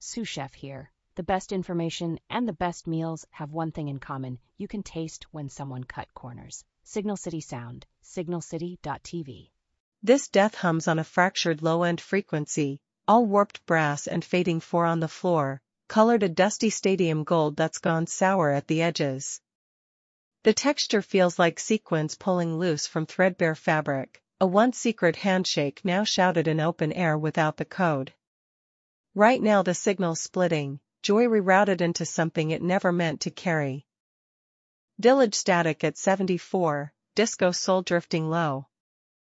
Sous Chef here. The best information and the best meals have one thing in common. You can taste when someone cut corners. Signal City Sound, signalcity.tv. This death hums on a fractured low-end frequency, all warped brass and fading 4 on the floor, colored a dusty stadium gold that's gone sour at the edges. The texture feels like sequins pulling loose from threadbare fabric, a once secret handshake now shouted in open air without the code. Right now the signal's splitting, joy rerouted into something it never meant to carry. Dillage static at 74, disco soul drifting low.